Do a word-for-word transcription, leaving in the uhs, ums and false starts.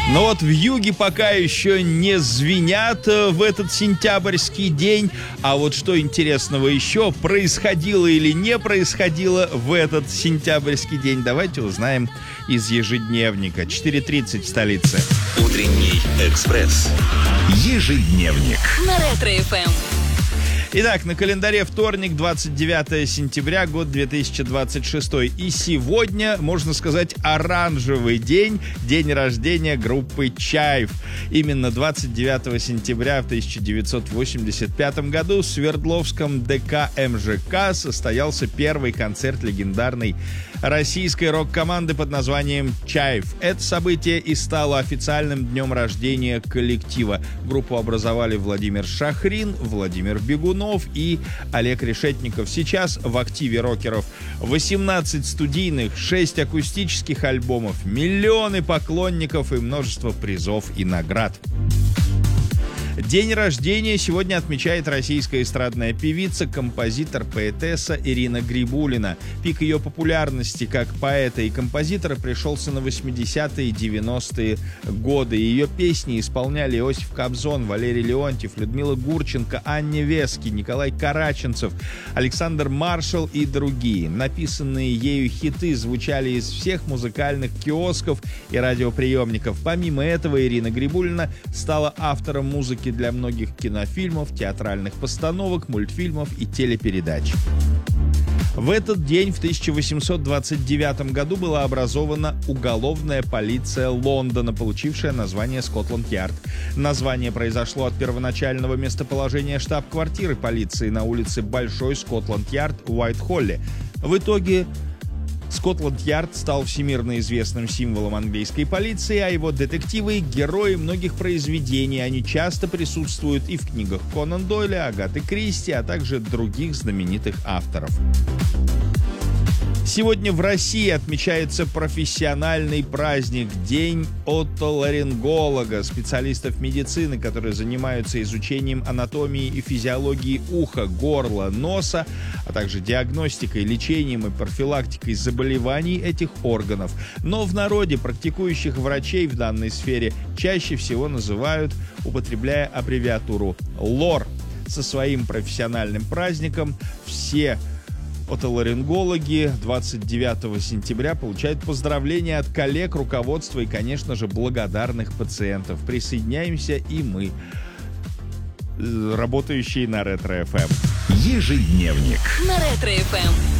Но вот в юге пока еще не звенят в этот сентябрьский день. А вот что интересного еще происходило или не происходило в этот сентябрьский день, давайте узнаем из ежедневника. четыре тридцать в столице. Утренний экспресс. Ежедневник. На Ретро-эф эм. Итак, на календаре вторник, двадцать девятое сентября, год две тысячи двадцать шестой. И сегодня, можно сказать, оранжевый день, день рождения группы «Чайф». Именно двадцать девятого сентября в тысяча девятьсот восемьдесят пятом году в Свердловском ДК эм жэ ка состоялся первый концерт легендарной российской рок-команды под названием «Чайф». Это событие и стало официальным днем рождения коллектива. Группу образовали Владимир Шахрин, Владимир Бегунов и Олег Решетников. Сейчас в активе рокеров восемнадцать студийных, шесть акустических альбомов, миллионы поклонников и множество призов и наград. День рождения сегодня отмечает российская эстрадная певица, композитор, поэтесса Ирина Грибулина. Пик ее популярности как поэта и композитора пришелся на восьмидесятые и девяностые годы. Ее песни исполняли Иосиф Кобзон, Валерий Леонтьев, Людмила Гурченко, Анне Вески, Николай Караченцев, Александр Маршал и другие. Написанные ею хиты звучали из всех музыкальных киосков и радиоприемников. Помимо этого, Ирина Грибулина стала автором музыки для многих кинофильмов, театральных постановок, мультфильмов и телепередач. В этот день, в тысяча восемьсот двадцать девятом году, была образована уголовная полиция Лондона, получившая название Скотланд-Ярд. Название произошло от первоначального местоположения штаб-квартиры полиции на улице Большой Скотланд-Ярд в Уайт-Холле. В итоге Скотланд-Ярд стал всемирно известным символом английской полиции, а его детективы — герои многих произведений. Они часто присутствуют и в книгах Конан Дойля, Агаты Кристи, а также других знаменитых авторов. Сегодня в России отмечается профессиональный праздник — День отоларинголога, специалистов медицины, которые занимаются изучением анатомии и физиологии уха, горла, носа, а также диагностикой, лечением и профилактикой заболеваний этих органов. Но в народе практикующих врачей в данной сфере чаще всего называют, употребляя аббревиатуру, лор. Со своим профессиональным праздником все отоларингологи двадцать девятого сентября получают поздравления от коллег, руководства и, конечно же, благодарных пациентов. Присоединяемся и мы, работающие на Ретро-эф эм. Ежедневник. На Ретро-эф эм.